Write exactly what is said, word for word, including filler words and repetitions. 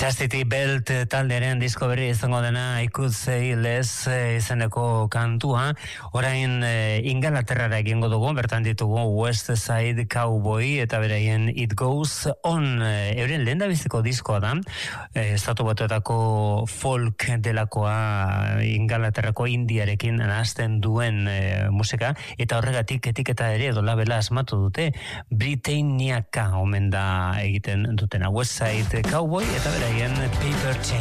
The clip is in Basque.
Chastity Belt taldearen disko berri izango dena I Could Say Less izeneko kantua. Orain Ingalaterrara egingo dugu, bertan ditugu West Side Cowboy eta beraien It Goes On. Euren lehen da biziko diskoa da, estatu batuetako folk delakoa Ingalaterrako indiarekin hasten duen e, musika, eta horregatik etiketa ere edo labela asmatu dute Britanniaka omen da egiten dutena. West Side Cowboy eta beraien Paper Chain.